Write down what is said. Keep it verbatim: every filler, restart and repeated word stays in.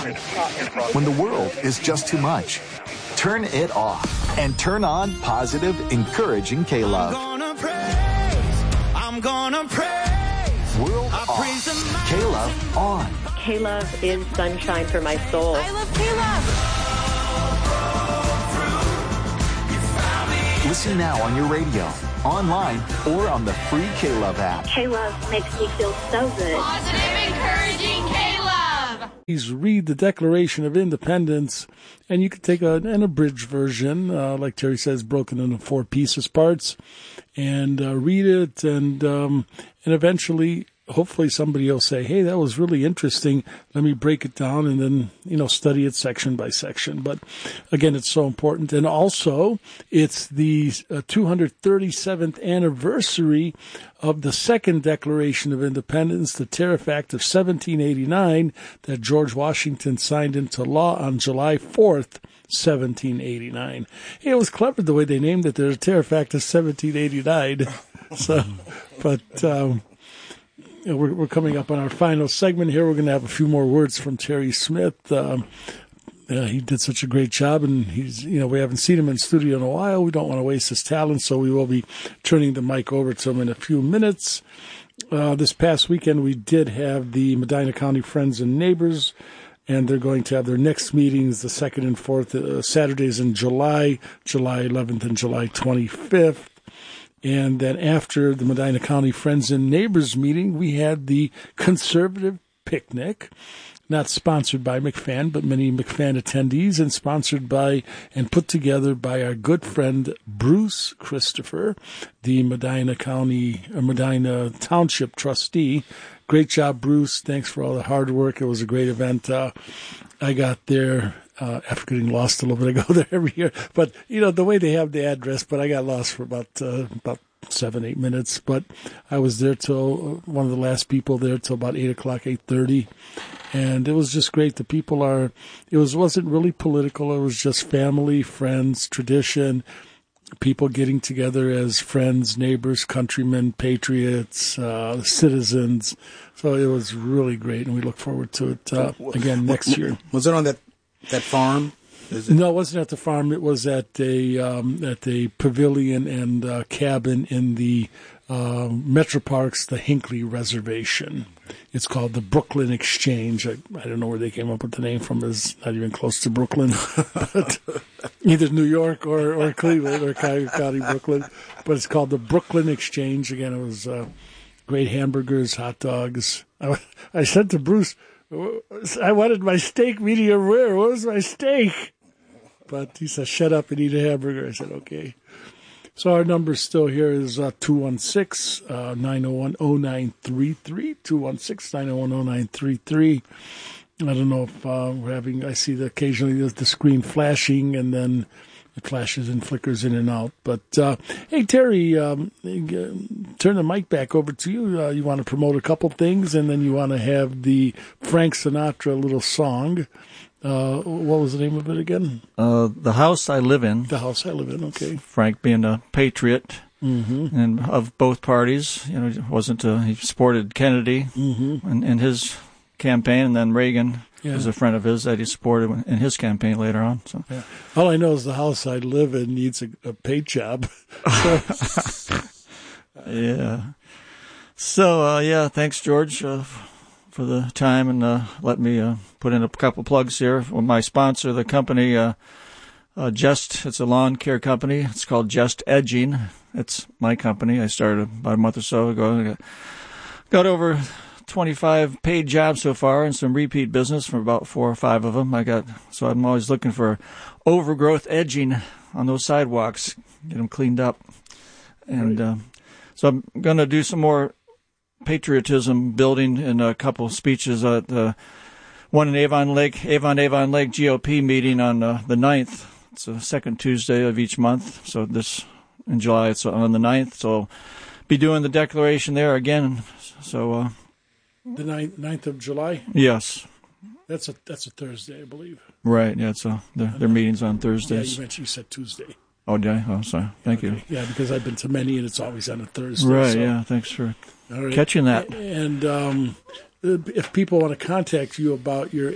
When the world is just too much, turn it off and turn on positive, encouraging K-Love. I'm gonna praise, I'm gonna praise. World I off. K-Love on. K-Love is sunshine for my soul. I love K-Love. Listen now on your radio, online, or on the free K-Love app. K-Love makes me feel so good. Positive, encouraging K-Love. Please read the Declaration of Independence, and you can take a, an abridged version, uh, like Terry says, broken into four pieces parts, and uh, read it, and um, and eventually, hopefully somebody will say, hey, that was really interesting. Let me break it down and then, you know, study it section by section. But again, it's so important. And also, it's the uh, two hundred thirty-seventh anniversary of the second Declaration of Independence, the Tariff Act of seventeen eighty-nine, that George Washington signed into law on July fourth, seventeen eighty-nine. Hey, it was clever the way they named it. There's a Tariff Act of seventeen eighty-nine. So, but... Um, We're, we're coming up on our final segment here. We're going to have a few more words from Terry Smith. Um, uh, he did such a great job, and he's, you know, we haven't seen him in studio in a while. We don't want to waste his talent, so we will be turning the mic over to him in a few minutes. Uh, this past weekend, we did have the Medina County Friends and Neighbors, and they're going to have their next meetings the second and fourth uh, Saturdays in July, July eleventh and July twenty-fifth. And then after the Medina County Friends and Neighbors meeting, we had the Conservative Picnic, not sponsored by McFan, but many McFan attendees, and sponsored by and put together by our good friend Bruce Christopher, the Medina County, or Medina Township trustee. Great job, Bruce. Thanks for all the hard work. It was a great event. Uh, I got there. Uh, after getting lost a little bit, I go there every year. But, you know, the way they have the address, but I got lost for about uh, about seven, eight minutes. But I was there till uh, one of the last people there till about eight o'clock, eight thirty. And it was just great. The people are, it was, wasn't really political. It was just family, friends, tradition, people getting together as friends, neighbors, countrymen, patriots, uh, citizens. So it was really great, and we look forward to it uh, again next year. Was it on that That farm? Is it? No, it wasn't at the farm. It was at a um, at a pavilion and uh, cabin in the uh, Metro Parks, the Hinckley Reservation. It's called the Brooklyn Exchange. I, I don't know where they came up with the name from. It's not even close to Brooklyn, but either New York or, or Cleveland or Cuyahoga County, Brooklyn. But it's called the Brooklyn Exchange. Again, it was uh, great hamburgers, hot dogs. I, I said to Bruce, I wanted my steak medium rare. What was my steak? But he said, shut up and eat a hamburger. I said, okay. So our number still here is uh, two one six, nine oh one, oh nine three three, two one six, nine oh one, oh nine three three. I don't know if uh, we're having, I see the occasionally the, the screen flashing, and then it flashes and flickers in and out. But, uh, hey, Terry, um, turn the mic back over to you. Uh, you want to promote a couple things, and then you want to have the Frank Sinatra little song. Uh, what was the name of it again? Uh, The House I Live In. The House I Live In, okay. Frank being a patriot mm-hmm. and of both parties. You know, wasn't uh, he supported Kennedy mm-hmm. in, in his campaign, and then Reagan yeah. was a friend of his that he supported in his campaign later on. So, yeah. All I know is the house I live in needs a, a paid job. So. yeah. So, uh, yeah, thanks, George, uh, for the time, and uh, let me uh, put in a couple plugs here. For my sponsor, the company, uh, uh, Just, it's a lawn care company. It's called Just Edging. It's my company. I started about a month or so ago. I got, got over twenty-five paid jobs so far, and some repeat business from about four or five of them. I got, so I'm always looking for overgrowth edging on those sidewalks, get them cleaned up. And right. uh, so I'm going to do some more patriotism building in a couple of speeches at the one in Avon Lake, Avon Avon Lake G O P meeting on uh, the ninth. It's the second Tuesday of each month. So this in July, it's on the ninth. So I'll be doing the declaration there again. So uh, the ninth, ninth of July. Yes, that's a that's a Thursday, I believe. Right. Yeah. It's a, their, their meetings on Thursdays. Yeah, you mentioned you said Tuesday. Oh, did I? Oh, sorry. Thank okay. you. Yeah, because I've been to many, and it's always on a Thursday. Right. So. Yeah. Thanks for All right. catching that. And um, if people want to contact you about your